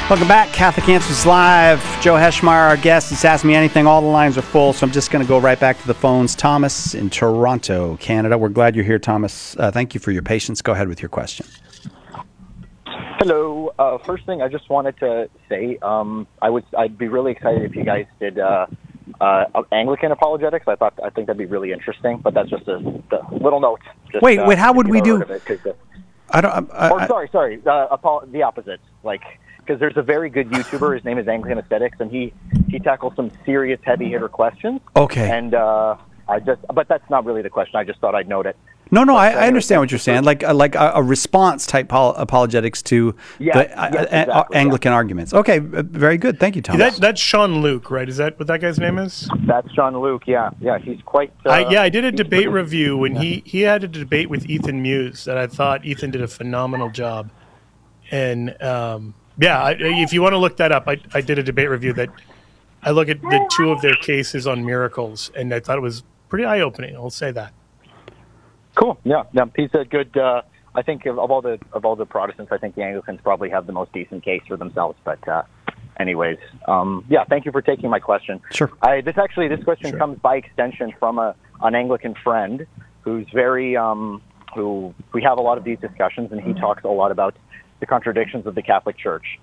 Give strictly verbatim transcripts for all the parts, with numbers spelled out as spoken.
Welcome back, Catholic Answers Live. Joe Heschmeyer, our guest. He's asked me anything. All the lines are full, so I'm just going to go right back to the phones. Thomas in Toronto, Canada. We're glad you're here, Thomas. Uh, thank you for your patience. Go ahead with your question. Hello. Uh, first thing, I just wanted to say um, I would I'd be really excited if you guys did uh, uh, Anglican apologetics. I thought I think that'd be really interesting. But that's just a, a little note. Just, wait, uh, wait. How would we do? It, uh, I don't. I, or I, sorry, sorry. Uh, apo- the opposite. Like. Because there's a very good YouTuber, his name is Anglican Aesthetics, and he, he tackles some serious heavy hitter questions. Okay. And uh, I just, but that's not really the question. I just thought I'd note it. No, no, I, I understand what you're saying. Like, uh, like a, a response type pol- apologetics to yeah, the yes, uh, exactly, Anglican yeah. arguments. Okay, very good. Thank you, Thomas. That, that's Sean Luke, right? Is that what that guy's name is? That's Sean Luke. Yeah, yeah, he's quite. Uh, I, yeah, I did a debate review when yeah. he he had a debate with Ethan Muse that I thought Ethan did a phenomenal job, and. Um, Yeah, I, if you want to look that up, I, I did a debate review that I look at the two of their cases on miracles, and I thought it was pretty eye-opening. I'll say that. Cool. Yeah, yeah. He's a good. Uh, I think of, of all the of all the Protestants, I think the Anglicans probably have the most decent case for themselves. But, uh, anyways, um, yeah. Thank you for taking my question. Sure. I, this actually, this question sure. comes by extension from a an Anglican friend who's very um, who we have a lot of these discussions, and he talks a lot about the contradictions of the Catholic Church.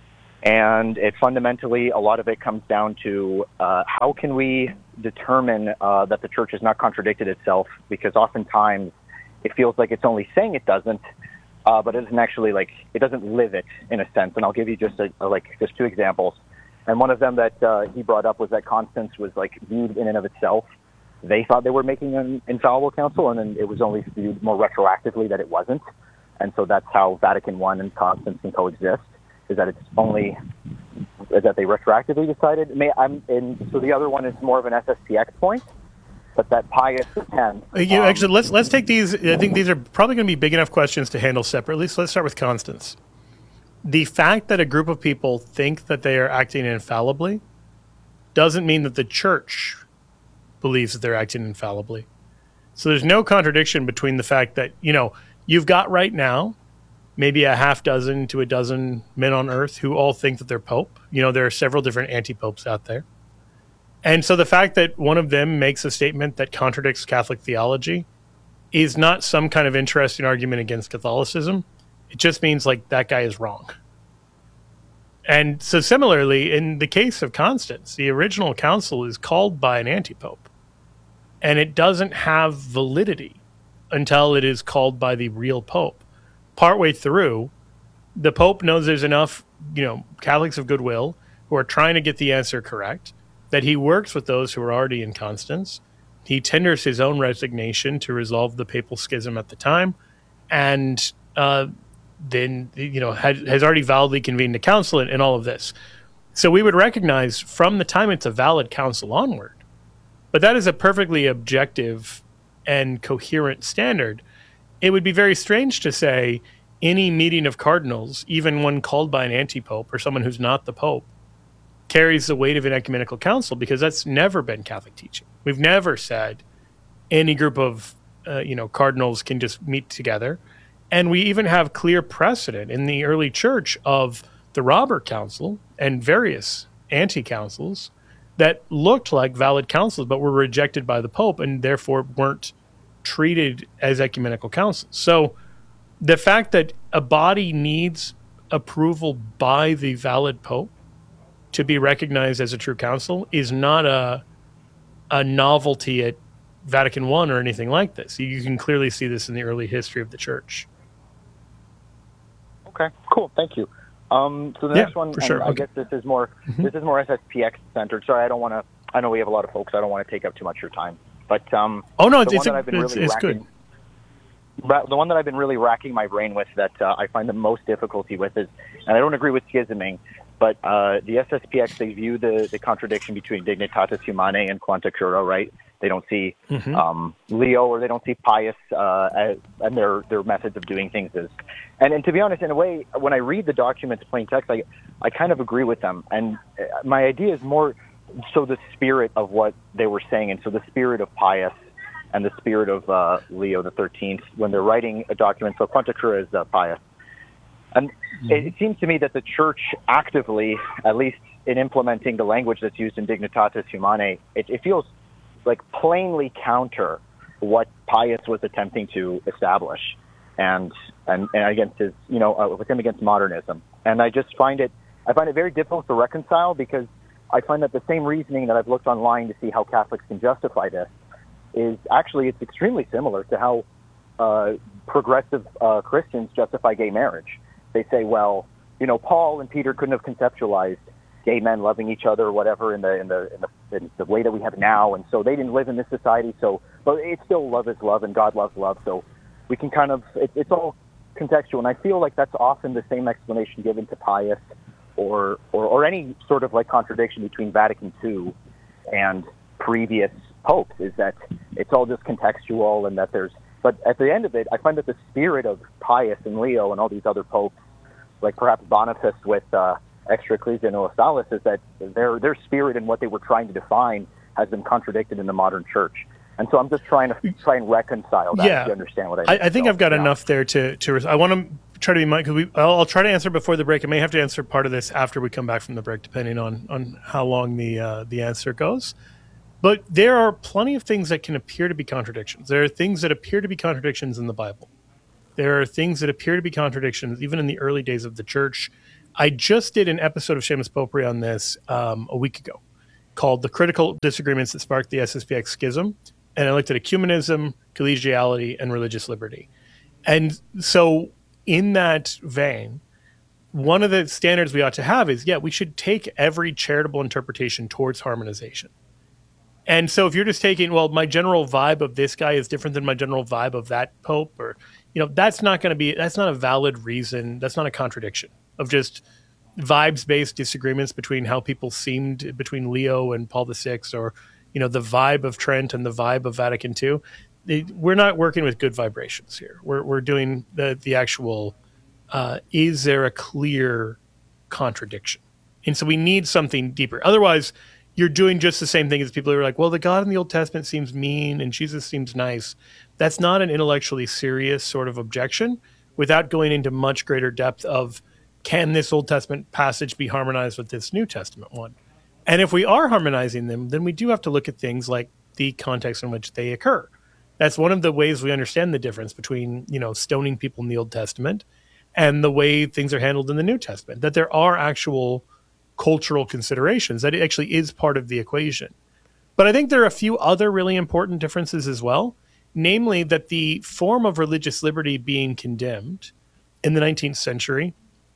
And it fundamentally, a lot of it comes down to uh, how can we determine uh, that the Church has not contradicted itself, because oftentimes it feels like it's only saying it doesn't, uh, but it doesn't actually, like, it doesn't live it in a sense. And I'll give you just a, a, like just two examples. And one of them that uh, he brought up was that Constance was like viewed in and of itself. They thought they were making an infallible council, and then it was only viewed more retroactively that it wasn't. And so that's how Vatican One and Constance can coexist, is that it's only is that they retroactively decided. May, I'm in, so the other one is more of an S S P X point, but that Pius X. Um, you, actually, let's let's take these. I think these are probably going to be big enough questions to handle separately. So let's start with Constance. The fact that a group of people think that they are acting infallibly doesn't mean that the Church believes that they're acting infallibly. So there's no contradiction between the fact that, you know, you've got right now maybe a half dozen to a dozen men on earth who all think that they're Pope. You know, there are several different anti-popes out there. And so the fact that one of them makes a statement that contradicts Catholic theology is not some kind of interesting argument against Catholicism. It just means, like, that guy is wrong. And so similarly, in the case of Constance, the original council is called by an anti-pope. And it doesn't have validity until it is called by the real Pope. Partway through, the Pope knows there's enough, you know, Catholics of goodwill who are trying to get the answer correct, that he works with those who are already in Constance. He tenders his own resignation to resolve the papal schism at the time, and uh, then, you know, had, has already validly convened a council and, and all of this. So we would recognize from the time it's a valid council onward, but that is a perfectly objective and coherent standard. It would be very strange to say any meeting of cardinals, even one called by an anti-pope or someone who's not the pope, carries the weight of an ecumenical council, because that's never been Catholic teaching. We've never said any group of uh, you know cardinals can just meet together. And we even have clear precedent in the early church of the Robert Council and various anti-councils that looked like valid councils but were rejected by the Pope and therefore weren't treated as ecumenical councils. So the fact that a body needs approval by the valid Pope to be recognized as a true council is not a a novelty at Vatican One or anything like this. You can clearly see this in the early history of the Church. Okay, cool. Thank you. Um, so the Yeah, next one, for sure. I Okay. guess this is more Mhm. this is more S S P X centered. Sorry, I don't want to. I know we have a lot of folks. I don't want to take up too much of your time. But um, Oh, no, the it's, one that it's, I've been it's, really it's racking, good. ra- the one that I've been really racking my brain with that uh, I find the most difficulty with is, and I don't agree with schisming, but uh, the S S P X, they view the, the contradiction between Dignitatis Humanae and Quanta Cura, right? They don't see Mhm. um, Leo or they don't see Pius uh, as, and their their methods of doing things is. And, and to be honest, in a way, when I read the documents plain text, I, I kind of agree with them. And uh, my idea is more so the spirit of what they were saying. And so the spirit of Pius and the spirit of uh, Leo the thirteenth, when they're writing a document, so Quanta Cura is uh, Pius. And mm-hmm. it, it seems to me that the church actively, at least in implementing the language that's used in Dignitatis Humanae, it, it feels like plainly counter what Pius was attempting to establish, and and, and against his, you know, uh, with him against modernism. And I just find it, I find it very difficult to reconcile, because I find that the same reasoning that I've looked online to see how Catholics can justify this is actually, it's extremely similar to how uh, progressive uh, Christians justify gay marriage. They say, well, you know, Paul and Peter couldn't have conceptualized gay men loving each other or whatever in the in the in the, in the way that we have now, and so they didn't live in this society. So, but it's still love is love, and God loves love. So we can kind of it, it's all contextual, and I feel like that's often the same explanation given to Pius or or, or any sort of like contradiction between Vatican Two and previous popes, is that it's all just contextual, and that there's. But at the end of it, I find that the spirit of Pius and Leo and all these other popes, like perhaps Boniface with uh, Extra Ecclesia Universalis, is that their their spirit and what they were trying to define has been contradicted in the modern church. And so I'm just trying to try and reconcile that. Yeah. If you understand what I mean. I, I think so, I've got yeah. enough there to to. I want to try to be mindful. We, I'll, I'll try to answer before the break. I may have to answer part of this after we come back from the break, depending on on how long the uh, the answer goes. But there are plenty of things that can appear to be contradictions. There are things that appear to be contradictions in the Bible. There are things that appear to be contradictions even in the early days of the church. I just did an episode of Seamus Popery on this um, a week ago called The Critical Disagreements That Sparked the S S P X Schism. And I looked at ecumenism, collegiality, and religious liberty. And so in that vein, one of the standards we ought to have is, yeah, we should take every charitable interpretation towards harmonization. And so if you're just taking, well, my general vibe of this guy is different than my general vibe of that pope, or, you know, that's not going to be, that's not a valid reason. That's not a contradiction of just vibes-based disagreements between how people seemed between Leo and Paul the Sixth, or, you know, the vibe of Trent and the vibe of Vatican Two. They, we're not working with good vibrations here. We're we're doing the, the actual, uh, is there a clear contradiction? And so we need something deeper. Otherwise, you're doing just the same thing as people who are like, well, the God in the Old Testament seems mean and Jesus seems nice. That's not an intellectually serious sort of objection without going into much greater depth of, can this Old Testament passage be harmonized with this New Testament one? And if we are harmonizing them, then we do have to look at things like the context in which they occur. That's one of the ways we understand the difference between, you know, stoning people in the Old Testament and the way things are handled in the New Testament, that there are actual cultural considerations, that it actually is part of the equation. But I think there are a few other really important differences as well, namely that the form of religious liberty being condemned in the nineteenth century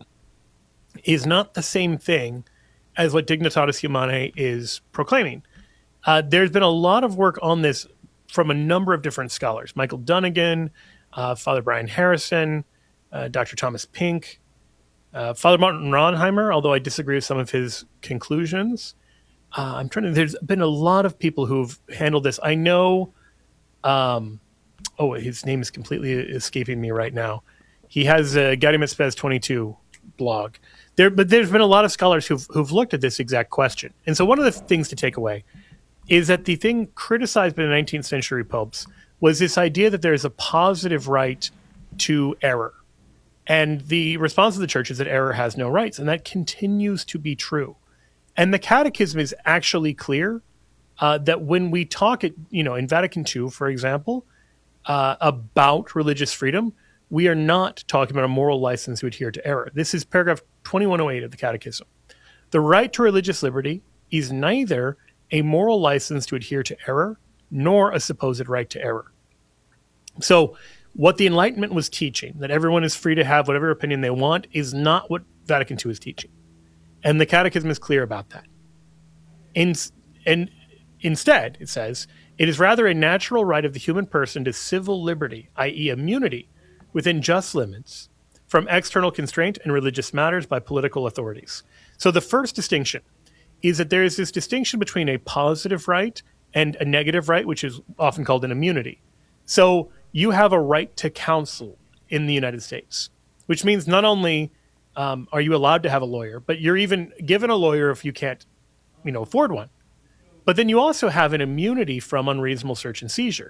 is not the same thing as what Dignitatis Humanae is proclaiming. Uh, there's been a lot of work on this from a number of different scholars. Michael Dunnigan, uh, Father Brian Harrison, uh, Doctor Thomas Pink, Uh, Father Martin Ronheimer, although I disagree with some of his conclusions. Uh, I'm trying to, there's been a lot of people who've handled this. I know, um, oh, his name is completely escaping me right now. He has a Gaudium et Spes twenty-two blog. There, but there's been a lot of scholars who've, who've looked at this exact question. And so one of the things to take away is that the thing criticized by the nineteenth century popes was this idea that there is a positive right to error. And the response of the church is that error has no rights, and that continues to be true. And the Catechism is actually clear uh, that when we talk, at, you know, in Vatican Two, for example, uh, about religious freedom, we are not talking about a moral license to adhere to error. This is paragraph twenty-one oh eight of the Catechism. The right to religious liberty is neither a moral license to adhere to error, nor a supposed right to error. So, what the Enlightenment was teaching, that everyone is free to have whatever opinion they want, is not what Vatican Two is teaching. And the Catechism is clear about that. In, and instead, it says, it is rather a natural right of the human person to civil liberty, that is immunity, within just limits, from external constraint in religious matters by political authorities. So the first distinction is that there is this distinction between a positive right and a negative right, which is often called an immunity. So you have a right to counsel in the United States, which means not only um, are you allowed to have a lawyer, but you're even given a lawyer if you can't, you know, afford one. But then you also have an immunity from unreasonable search and seizure.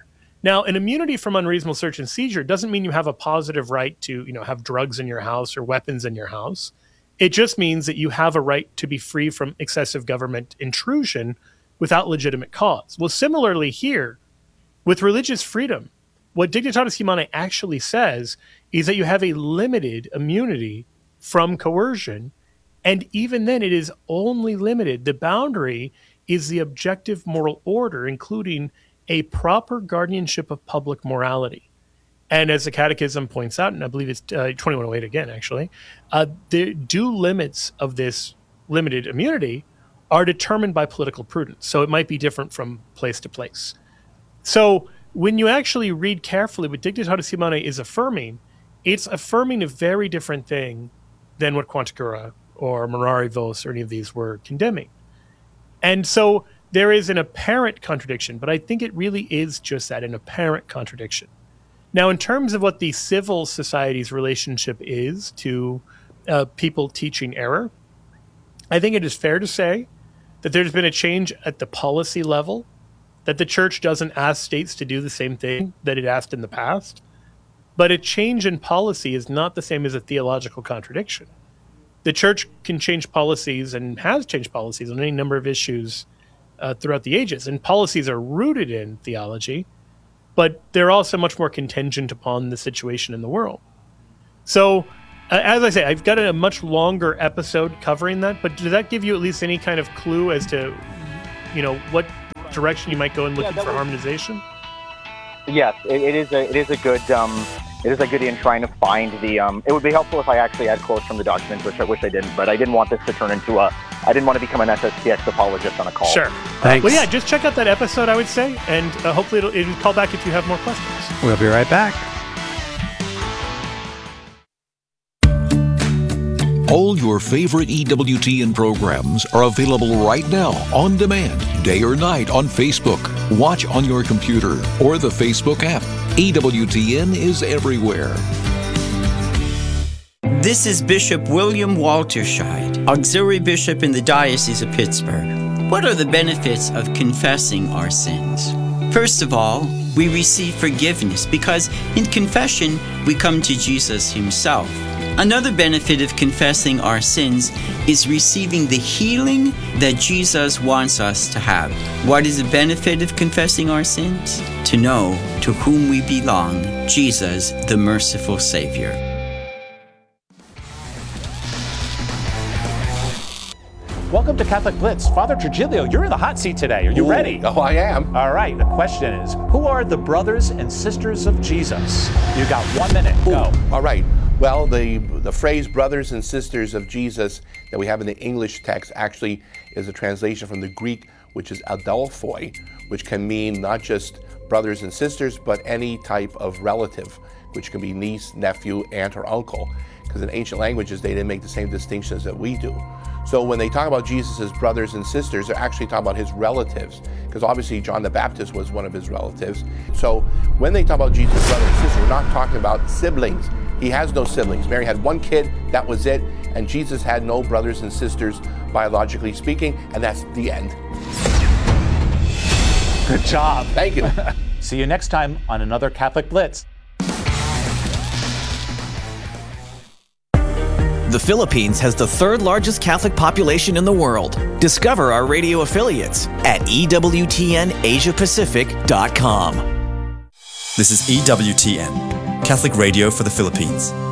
Now, an immunity from unreasonable search and seizure doesn't mean you have a positive right to, you know, have drugs in your house or weapons in your house. It just means that you have a right to be free from excessive government intrusion without legitimate cause. Well, similarly here, with religious freedom, what Dignitatis Humanae actually says is that you have a limited immunity from coercion, and even then it is only limited. The boundary is the objective moral order, including a proper guardianship of public morality. And as the Catechism points out, and I believe it's uh, twenty-one oh eight again, actually, uh, the due limits of this limited immunity are determined by political prudence. So it might be different from place to place. So when you actually read carefully what Dignitatis Humanae is affirming, it's affirming a very different thing than what Quanticura or Morari Vos or any of these were condemning. And so there is an apparent contradiction, but I think it really is just that, an apparent contradiction. Now, in terms of what the civil society's relationship is to uh, people teaching error, I think it is fair to say that there's been a change at the policy level, that the church doesn't ask states to do the same thing that it asked in the past. But a change in policy is not the same as a theological contradiction. The church can change policies and has changed policies on any number of issues uh, throughout the ages. And policies are rooted in theology, but they're also much more contingent upon the situation in the world. So, uh, as I say, I've got a much longer episode covering that, but does that give you at least any kind of clue as to, you know, what direction you might go in looking yeah, for was, harmonization? Yes, it, it is a it is a good um, it is a good in trying to find the. Um, it would be helpful if I actually had quotes from the document, which I wish I didn't. But I didn't want this to turn into a. I didn't want to become an S S T X apologist on a call. Sure. Thanks. Well, yeah, just check out that episode, I would say, and uh, hopefully it'll, it'll call back if you have more questions. We'll be right back. All your favorite E W T N programs are available right now on demand, day or night on Facebook. Watch on your computer or the Facebook app. E W T N is everywhere. This is Bishop William Walterscheid, Auxiliary Bishop in the Diocese of Pittsburgh. What are the benefits of confessing our sins? First of all, we receive forgiveness because in confession we come to Jesus himself. Another benefit of confessing our sins is receiving the healing that Jesus wants us to have. What is the benefit of confessing our sins? To know to whom we belong, Jesus, the merciful Savior. Welcome to Catholic Blitz. Father Trigilio, you're in the hot seat today. Are you Ooh, ready? Oh, I am. All right, the question is, who are the brothers and sisters of Jesus? You got one minute. Go. Ooh, all right. Well, the the phrase brothers and sisters of Jesus that we have in the English text actually is a translation from the Greek, which is adelphoi, which can mean not just brothers and sisters, but any type of relative, which can be niece, nephew, aunt, or uncle. Because in ancient languages, they didn't make the same distinctions that we do. So when they talk about Jesus' brothers and sisters, they're actually talking about his relatives, because obviously John the Baptist was one of his relatives. So when they talk about Jesus' brothers and sisters, we're not talking about siblings. He has no siblings. Mary had one kid, that was it, and Jesus had no brothers and sisters, biologically speaking, and that's the end. Good job. Thank you. See you next time on another Catholic Blitz. The Philippines has the third largest Catholic population in the world. Discover our radio affiliates at E W T N Asia Pacific dot com. This is E W T N, Catholic Radio for the Philippines.